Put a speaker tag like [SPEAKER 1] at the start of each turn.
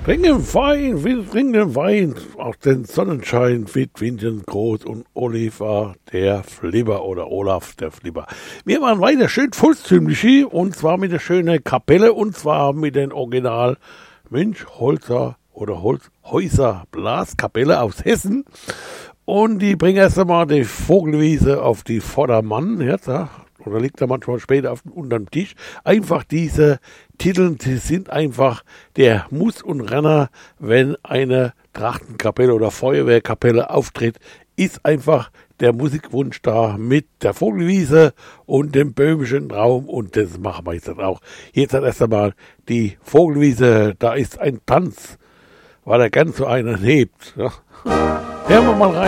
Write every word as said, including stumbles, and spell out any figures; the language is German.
[SPEAKER 1] Trinken Wein, wir trinken Wein, auch den Sonnenschein mit Windchen groß und Oliver der Flipper oder Olaf der Flipper. Wir machen weiter schön volkstümlich und zwar mit der schönen Kapelle und zwar mit den Original Münchholzer oder Holz, Häuser Blaskapelle aus Hessen. Und die bringen erst einmal die Vogelwiese auf die Vordermann, ja, da, oder liegt da manchmal später auf, unterm Tisch. Einfach diese Titel, die sind einfach der Muss und Renner, wenn eine Trachtenkapelle oder Feuerwehrkapelle auftritt, ist einfach der Musikwunsch da mit der Vogelwiese und dem böhmischen Traum und das machen wir jetzt auch. Jetzt hat erst einmal die Vogelwiese, da ist ein Tanz, weil er ganz so einen hebt. Ja. Hören wir mal rein.